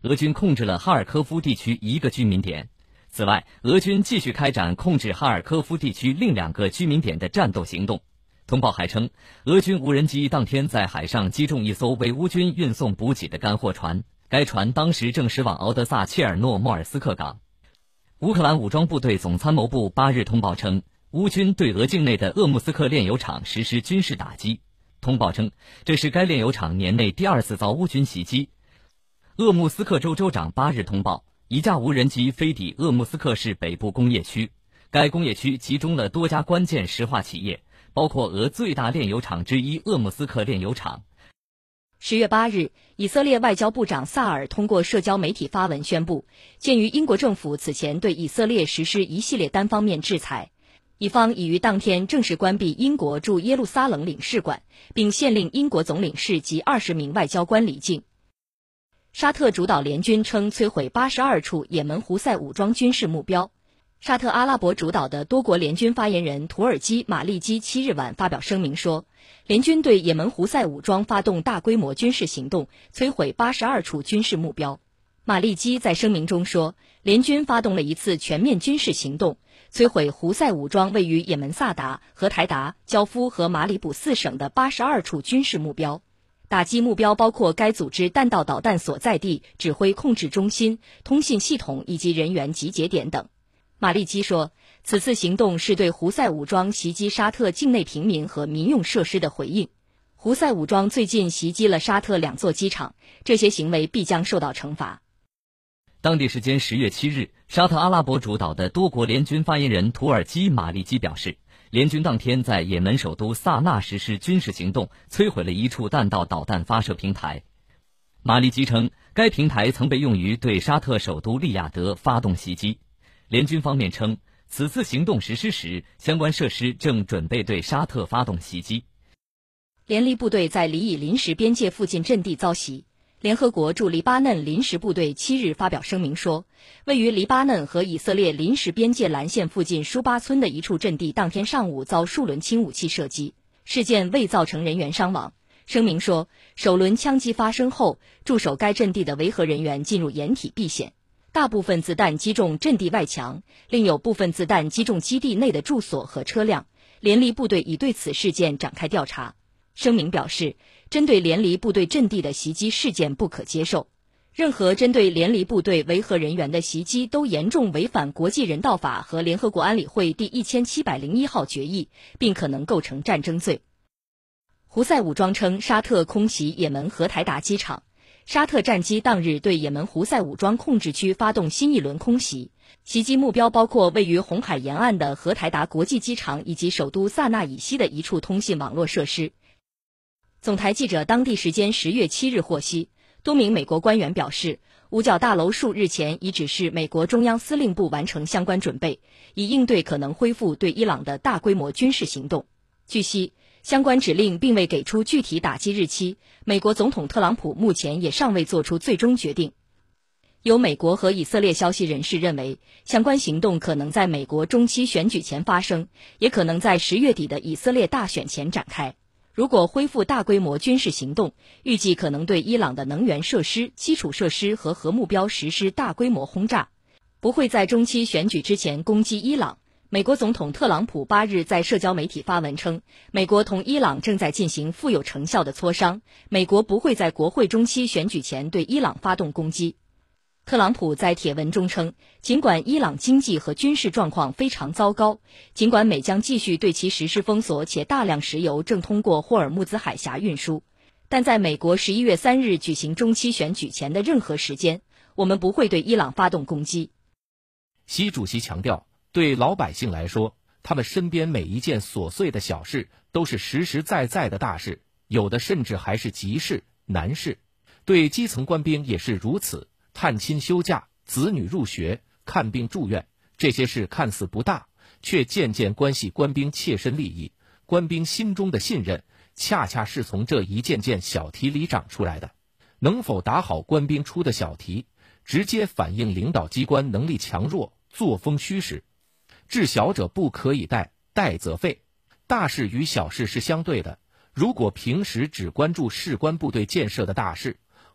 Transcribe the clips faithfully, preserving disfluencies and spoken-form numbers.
俄军控制了哈尔科夫地区一个居民点。此外，俄军继续开展控制哈尔科夫地区另两个居民点的战斗行动。通报还称，俄军无人机当天在海上击中一艘为乌军运送补给的干货船，该船当时正驶往敖德萨切尔诺莫尔斯克港。乌克兰武装部队总参谋部八日通报称，乌军对俄境内的鄂木斯克炼油厂实施军事打击。通报称，这是该炼油厂年内第二次遭乌军袭击。鄂木斯克州州长八日通报，一架无人机飞抵鄂木斯克市北部工业区，该工业区集中了多家关键石化企业，包括俄最大炼油厂之一鄂木斯克炼油厂。 十月八日，以色列外交部长萨尔通过社交媒体发文宣布，鉴于英国政府此前对以色列实施一系列单方面制裁，以方已于当天正式关闭英国驻耶路撒冷领事馆，并限令英国总领事及二十名外交官离境。沙特主导联军称摧毁八十二处也门胡塞武装军事目标。沙特阿拉伯主导的多国联军发言人土耳其马利基七日晚发表声明说，联军对也门胡塞武装发动大规模军事行动，摧毁八十二处军事目标。马利基在声明中说，联军发动了一次全面军事行动，摧毁胡塞武装位于也门萨达、荷台达、焦夫和马里卜四省的八十二处军事目标。打击目标包括该组织弹道导弹所在地、指挥控制中心、通信系统以及人员集结点等。马利基说，此次行动是对胡塞武装袭击沙特境内平民和民用设施的回应。胡塞武装最近袭击了沙特两座机场，这些行为必将受到惩罚。 当地时间十月七日，沙特阿拉伯主导的多国联军发言人土耳其马利基表示，联军当天在也门首都萨那实施军事行动，摧毁了一处弹道导弹发射平台。马利基称，该平台曾被用于对沙特首都利雅得发动袭击。联军方面称，此次行动实施时，相关设施正准备对沙特发动袭击。 联黎部队在黎以临时边界附近阵地遭袭。联合国驻黎巴嫩临时部队七日发表声明说，位于黎巴嫩和以色列临时边界蓝线附近舒巴村的一处阵地当天上午遭数轮轻武器射击，事件未造成人员伤亡。声明说，首轮枪击发生后，驻守该阵地的维和人员进入掩体避险。大部分子弹击中阵地外墙，另有部分子弹击中基地内的住所和车辆。联黎部队已对此事件展开调查。声明表示，针对联黎部队阵地的袭击事件不可接受，任何针对联黎部队维和人员的袭击都严重违反国际人道法和联合国安理会第一千七百零一号决议，并可能构成战争罪。胡塞武装称，沙特空袭也门荷台达机场。沙特战机当日对也门胡塞武装控制区发动新一轮空袭，袭击目标包括位于红海沿岸的荷台达国际机场以及首都萨那以西的一处通信网络设施。总台记者当地时间十月七日获悉，多名美国官员表示，五角大楼数日前已指示美国中央司令部完成相关准备，以应对可能恢复对伊朗的大规模军事行动。据悉，相关指令并未给出具体打击日期，美国总统特朗普目前也尚未做出最终决定。有美国和以色列消息人士认为，相关行动可能在美国中期选举前发生，也可能在十月底的以色列大选前展开。如果恢复大规模军事行动，预计可能对伊朗的能源设施、基础设施和核目标实施大规模轰炸，不会在中期选举之前攻击伊朗。美国总统特朗普八日在社交媒体发文称，美国同伊朗正在进行富有成效的磋商，美国不会在国会中期选举前对伊朗发动攻击。特朗普在帖文中称，尽管伊朗经济和军事状况非常糟糕，尽管美将继续对其实施封锁，且大量石油正通过霍尔木兹海峡运输，但在美国十一月三日举行中期选举前的任何时间，我们不会对伊朗发动攻击。 习主席强调，对老百姓来说，他们身边每一件琐碎的小事都是实实在在的大事，有的甚至还是急事、难事。对基层官兵也是如此，探亲休假、子女入学、看病住院，这些事看似不大，却渐渐关系官兵切身利益。官兵心中的信任，恰恰是从这一件件小题里长出来的。能否打好官兵出的小题，直接反映领导机关能力强弱、作风虚实。治小者不可以怠，怠则废。大事与小事是相对的，如果平时只关注士官部队建设的大事，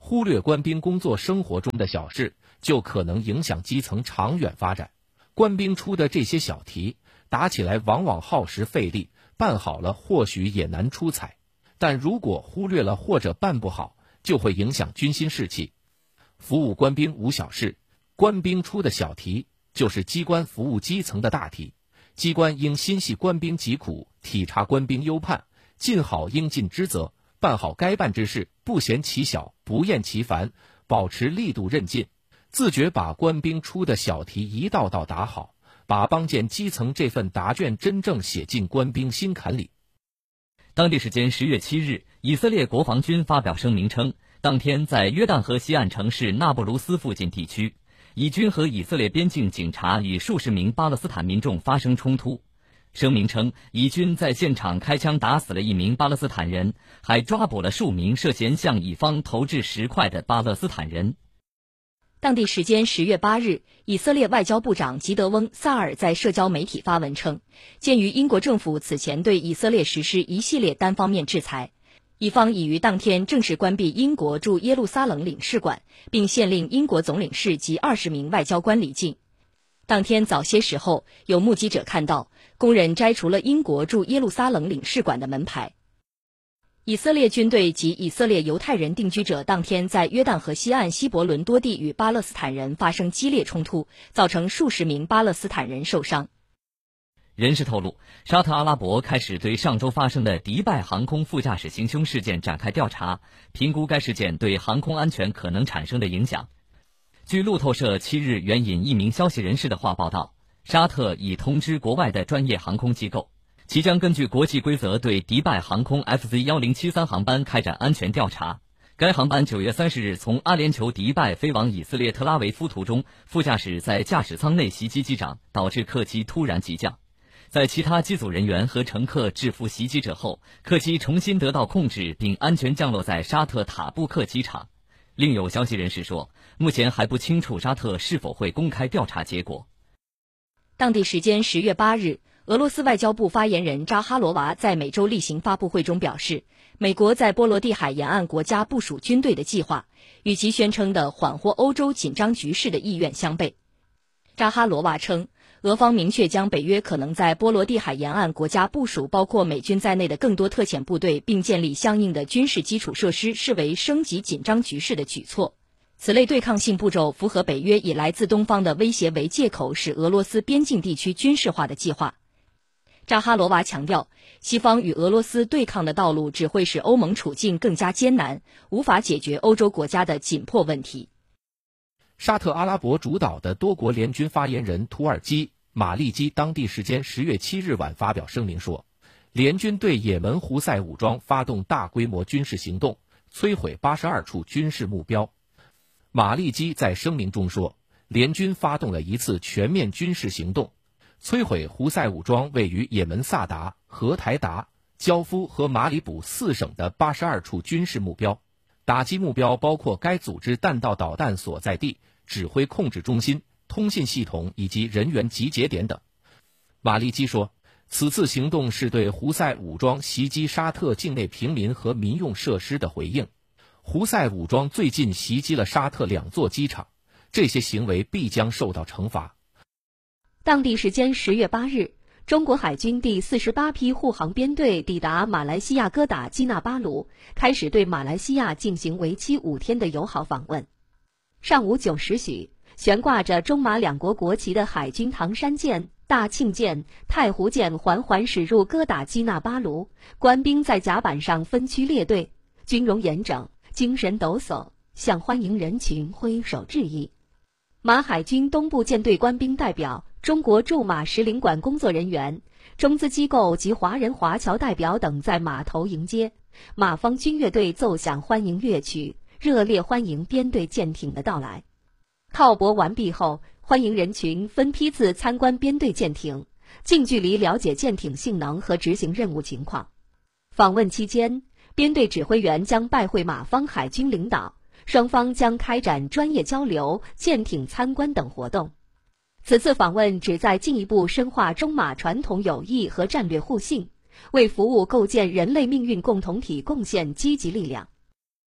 忽略官兵工作生活中的小事，就可能影响基层长远发展。官兵出的这些小题，打起来往往耗时费力，办好了或许也难出彩，但如果忽略了或者办不好，就会影响军心士气。服务官兵无小事，官兵出的小题就是机关服务基层的大题。机关应心系官兵疾苦，体察官兵忧盼，尽好应尽之责，办好该办之事，不嫌其小，不厌其烦，保持力度韧劲，自觉把官兵出的小题一道道打好，把帮建基层这份答卷真正写进官兵心坎里。 当地时间十月七日，以色列国防军发表声明称，当天在约旦河西岸城市纳布卢斯附近地区，以军和以色列边境警察与数十名巴勒斯坦民众发生冲突。声明称，以军在现场开枪打死了一名巴勒斯坦人，还抓捕了数名涉嫌向以方投掷石块的巴勒斯坦人。 当地时间十月八日，以色列外交部长吉德翁·萨尔在社交媒体发文称，鉴于英国政府此前对以色列实施一系列单方面制裁，以方已于当天正式关闭英国驻耶路撒冷领事馆，并限令英国总领事及二十名外交官离境。当天早些时候，有目击者看到工人摘除了英国驻耶路撒冷领事馆的门牌。以色列军队及以色列犹太人定居者当天在约旦河西岸希伯伦多地与巴勒斯坦人发生激烈冲突，造成数十名巴勒斯坦人受伤。 人士透露，沙特阿拉伯开始对上周发生的迪拜航空副驾驶行凶事件展开调查，评估该事件对航空安全可能产生的影响。据路透社七日援引一名消息人士的话报道，沙特已通知国外的专业航空机构，其将根据国际规则对迪拜航空 F Z 一零七三航班开展安全调查。该航班九月三十日从阿联酋迪拜飞往以色列特拉维夫途中，副驾驶在驾驶舱内袭击机长，导致客机突然急降。在其他机组人员和乘客制服袭击者后，客机重新得到控制并安全降落在沙特塔布克机场。另有消息人士说，目前还不清楚沙特是否会公开调查结果。 当地时间十月八日，俄罗斯外交部发言人扎哈罗娃在每周例行发布会中表示，美国在波罗的海沿岸国家部署军队的计划，与其宣称的缓和欧洲紧张局势的意愿相悖。扎哈罗娃称，俄方明确将北约可能在波罗的海沿岸国家部署包括美军在内的更多特遣部队，并建立相应的军事基础设施，视为升级紧张局势的举措。此类对抗性步骤符合北约以来自东方的威胁为借口使俄罗斯边境地区军事化的计划。扎哈罗娃强调，西方与俄罗斯对抗的道路只会使欧盟处境更加艰难，无法解决欧洲国家的紧迫问题。 沙特阿拉伯主导的多国联军发言人土耳其马利基当地时间十月七日晚发表声明说，联军对也门胡塞武装发动大规模军事行动，摧毁八十二处军事目标。马利基在声明中说，联军发动了一次全面军事行动，摧毁胡塞武装位于也门萨达、荷台达、焦夫和马里卜四省的八十二处军事目标，打击目标包括该组织弹道导弹所在地、指挥控制中心、通信系统以及人员集结点等。马利基说，此次行动是对胡塞武装袭击沙特境内平民和民用设施的回应。胡塞武装最近袭击了沙特两座机场，这些行为必将受到惩罚。 当地时间十月八日，中国海军第四十八批护航编队抵达马来西亚哥打基纳巴鲁，开始对马来西亚进行为期五天的友好访问。上午九时许，悬挂着中马两国国旗的海军唐山舰、大庆舰、太湖舰缓缓驶入哥打基纳巴鲁，官兵在甲板上分区列队，军容严整，精神抖擞，向欢迎人群挥手致意。马海军东部舰队官兵代表、中国驻马使领馆工作人员、中资机构及华人华侨代表等在码头迎接，马方军乐队奏响欢迎乐曲，热烈欢迎编队舰艇的到来。靠泊完毕后，欢迎人群分批次参观编队舰艇，近距离了解舰艇性能和执行任务情况。访问期间，编队指挥员将拜会马方海军领导，双方将开展专业交流、舰艇参观等活动。此次访问旨在进一步深化中马传统友谊和战略互信，为服务构建人类命运共同体贡献积极力量。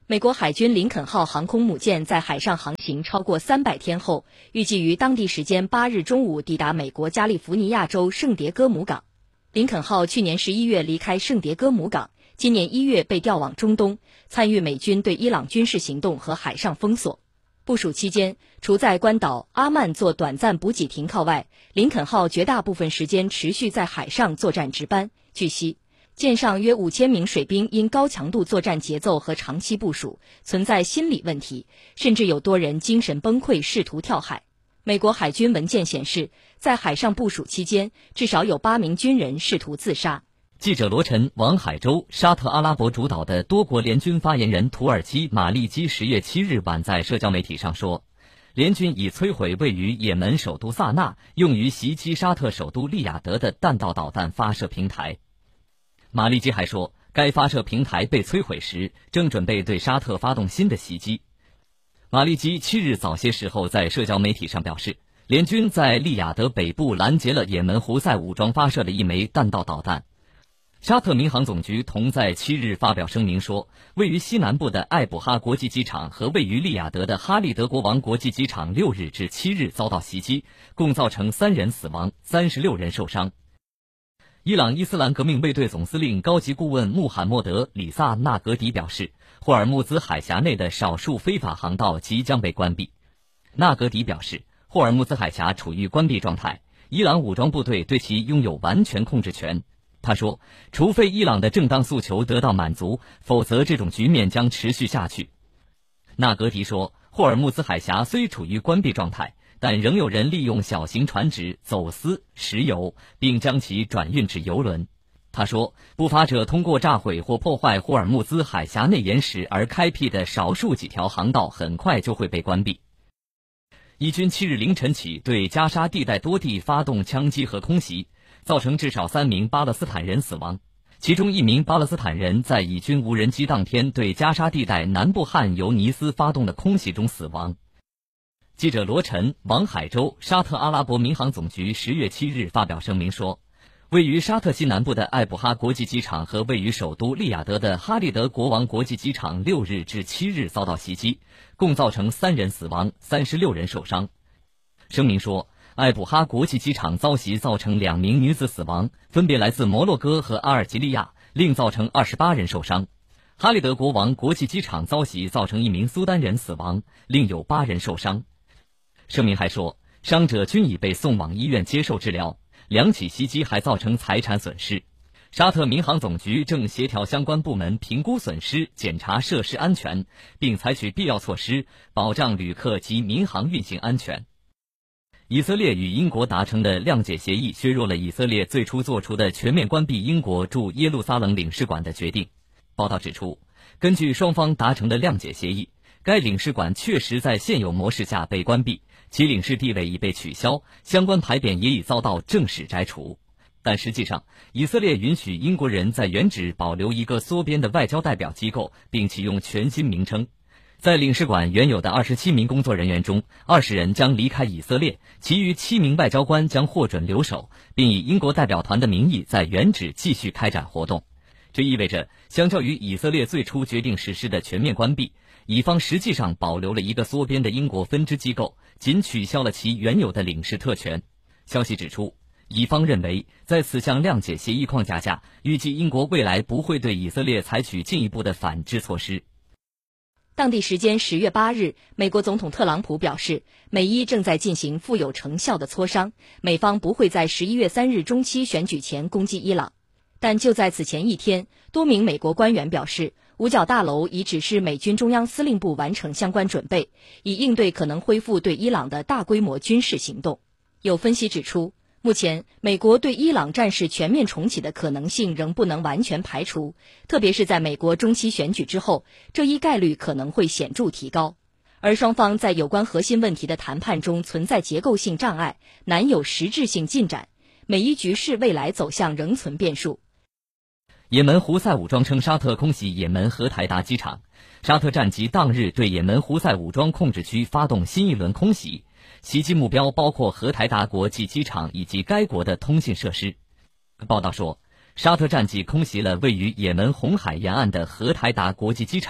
美国海军林肯号航空母舰在海上航行超过三百天后，预计于当地时间八日中午抵达美国加利福尼亚州圣迭戈姆港。林肯号去年十一月离开圣迭戈姆港，今年一月被调往中东，参与美军对伊朗军事行动和海上封锁。部署期间，除在关岛阿曼做短暂补给停靠外，林肯号绝大部分时间持续在海上作战值班。据悉，舰上约五千名水兵因高强度作战节奏和长期部署，存在心理问题，甚至有多人精神崩溃，试图跳海。美国海军文件显示，在海上部署期间，至少有八名军人试图自杀。 记者罗晨、王海洲，沙特阿拉伯主导的多国联军发言人土耳其马利基十月七日晚在社交媒体上说，联军已摧毁位于也门首都萨那用于袭击沙特首都利雅得的弹道导弹发射平台。马利基还说，该发射平台被摧毁时，正准备对沙特发动新的袭击。马利基七日早些时候在社交媒体上表示，联军在利雅得北部拦截了也门胡塞武装发射的一枚弹道导弹。沙特民航总局同在七日发表声明说，位于西南部的艾卜哈国际机场和位于利雅得的哈利德国王国际机场六日至七日遭到袭击，共造成三人死亡，三十六人受伤。伊朗伊斯兰革命卫队总司令高级顾问穆罕默德·里萨纳格迪表示，霍尔木兹海峡内的少数非法航道即将被关闭。纳格迪表示，霍尔木兹海峡处于关闭状态，伊朗武装部队对其拥有完全控制权。他说，除非伊朗的正当诉求得到满足，否则这种局面将持续下去。纳格迪说，霍尔木兹海峡虽处于关闭状态，但仍有人利用小型船只走私石油，并将其转运至油轮。他说，不法者通过炸毁或破坏霍尔木兹海峡内岩石而开辟的少数几条航道很快就会被关闭。以军七日凌晨起对加沙地带多地发动枪击和空袭，造成至少三名巴勒斯坦人死亡，其中一名巴勒斯坦人在以军无人机当天对加沙地带南部汉尤尼斯发动的空袭中死亡。记者罗晨、王海洲，沙特阿拉伯民航总局十月七日发表声明说，位于沙特西南部的艾卜哈国际机场和位于首都利雅得的哈利德国王国际机场六日至七日遭到袭击，共造成三人死亡，三十六人受伤。声明说，艾卜哈国际机场遭袭造成两名女子死亡，分别来自摩洛哥和阿尔及利亚，另造成二十八人受伤。哈利德国王国际机场遭袭造成一名苏丹人死亡，另有八人受伤。声明还说，伤者均已被送往医院接受治疗，两起袭击还造成财产损失。沙特民航总局正协调相关部门评估损失，检查设施安全，并采取必要措施，保障旅客及民航运行安全。以色列与英国达成的谅解协议削弱了以色列最初做出的全面关闭英国驻耶路撒冷领事馆的决定。报道指出，根据双方达成的谅解协议，该领事馆确实在现有模式下被关闭，其领事地位已被取消，相关牌匾也已遭到正式摘除。但实际上，以色列允许英国人在原址保留一个缩编的外交代表机构，并启用全新名称。在领事馆原有的二十七名工作人员中，二十人将离开以色列，其余七名外交官将获准留守，并以英国代表团的名义在原址继续开展活动。这意味着，相较于以色列最初决定实施的全面关闭，以方实际上保留了一个缩编的英国分支机构，仅取消了其原有的领事特权。消息指出，以方认为，在此项谅解协议框架下，预计英国未来不会对以色列采取进一步的反制措施。 当地时间十月八日，美国总统特朗普表示，美伊正在进行富有成效的磋商，美方不会在十一月三日中期选举前攻击伊朗。但就在此前一天，多名美国官员表示，五角大楼已指示美军中央司令部完成相关准备，以应对可能恢复对伊朗的大规模军事行动。有分析指出，目前美国对伊朗战事全面重启的可能性仍不能完全排除，特别是在美国中期选举之后，这一概率可能会显著提高。而双方在有关核心问题的谈判中存在结构性障碍，难有实质性进展，美伊局势未来走向仍存变数。 也门胡塞武装称沙特空袭也门荷台达机场，沙特战机当日对也门胡塞武装控制区发动新一轮空袭，袭击目标包括荷台达国际机场以及该国的通信设施。报道说，沙特战机空袭了位于也门红海沿岸的荷台达国际机场，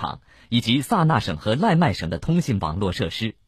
以及萨那省和赖麦省的通信网络设施。